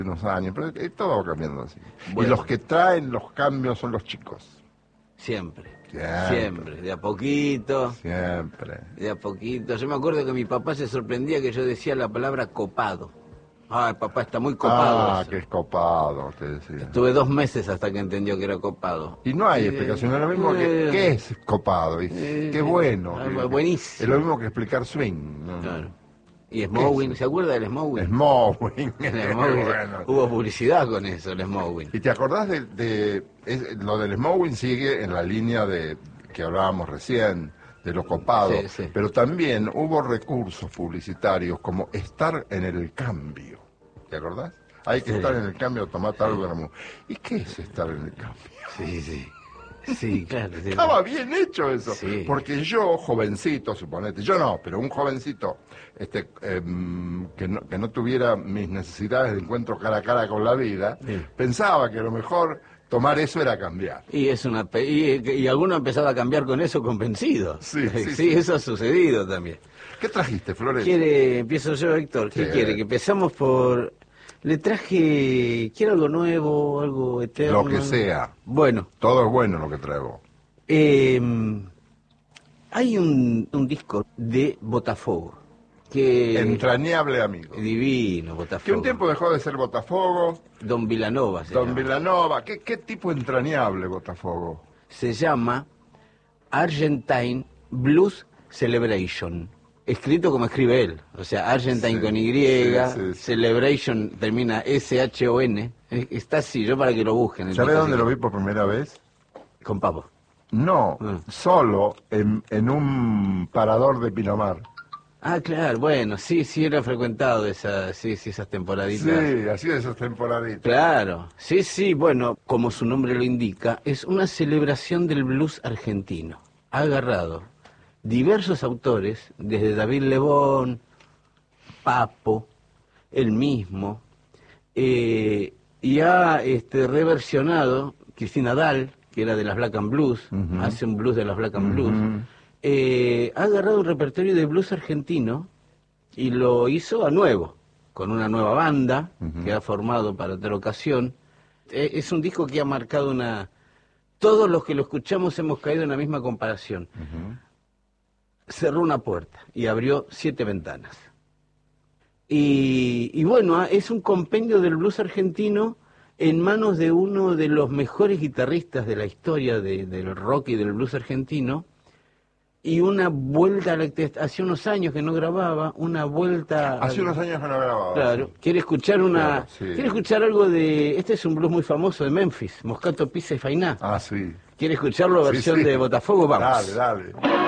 unos años, pero todo va cambiando así. Bueno. Y los que traen los cambios son los chicos. Siempre, Siempre. siempre, de a poquito, Siempre. de a poquito. Yo me acuerdo que mi papá se sorprendía que yo decía la palabra copado. Ay, papá, está muy copado Ah, eso. que es copado, te decía. Estuve 2 meses hasta que entendió que era copado. Y no hay explicación, es lo mismo que ¿qué es copado? Y, qué bueno. Buenísimo. Es lo mismo que explicar swing, ¿no? Claro. Y Smowing, ¿se acuerda del Smowing? Smowing. El Smowing, Bueno. hubo publicidad con eso, el Smowing. ¿Y te acordás lo del Smowing sigue en la línea de que hablábamos recién, de lo copado? Sí, sí. Pero también hubo recursos publicitarios como estar en el cambio. ¿Te acordás? Hay que Sí. estar en el cambio, tomar algo. ¿Y qué es estar en el cambio? Sí, sí. Sí, claro. Sí. Estaba bien hecho eso, Sí. porque yo, jovencito, suponete, yo no, pero un jovencito que no tuviera mis necesidades de encuentro cara a cara con la vida, Sí. pensaba que lo mejor tomar eso era cambiar. Y es y alguno empezaba a cambiar con eso convencido. Sí, sí, Sí, sí. eso ha sucedido también. ¿Qué trajiste, Flores? Empiezo yo, Héctor. ¿Qué Sí. quiere? Que empezamos por... Le traje... Quiero algo nuevo, algo eterno. Lo que sea. Bueno, Todo es bueno lo que traigo. hay un disco de Botafogo. Que Entrañable amigo. divino, Botafogo. Que un tiempo dejó de ser Botafogo, Don Vilanova se Don llama. Vilanova. ¿Qué tipo entrañable Botafogo? Se llama Argentine Blues Celebration. Escrito como escribe él. O sea, Argentine Sí, con Y, sí, sí. Celebration termina S-H-O-N. Está así, yo para que lo busquen. el ¿Sabés disco dónde así. lo vi por primera vez? Con Papo. No, Ah. solo en un parador de Pinamar. Ah, claro, bueno, sí, era frecuentado esas temporaditas. Sí, así de esas temporaditas. Claro, sí, bueno, como su nombre lo indica, es una celebración del blues argentino. Ha agarrado diversos autores, desde David Lebón, Papo, él mismo, y ha reversionado Cristina Dahl, que era de las Black and Blues, Ujú. hace un blues de las Black and Blues. Ujú. Ha agarrado un repertorio de blues argentino y lo hizo a nuevo, con una nueva banda Ujú. que ha formado para tal ocasión. Es un disco que ha marcado una... Todos los que lo escuchamos hemos caído en la misma comparación. Ujú. Cerró una puerta y abrió 7 ventanas. Y bueno, es un compendio del blues argentino en manos de uno de los mejores guitarristas de la historia del rock y del blues argentino, y una vuelta a hace unos años que no grababa, una vuelta... Hace unos años que no grababa. Claro, sí. quiere escuchar Claro, sí. quiere escuchar algo de... Este es un blues muy famoso de Memphis, Moscato, Pizza y Fainá. Ah, sí. ¿Quiere escucharlo Sí, versión sí. de Botafogo? Vamos. Dale.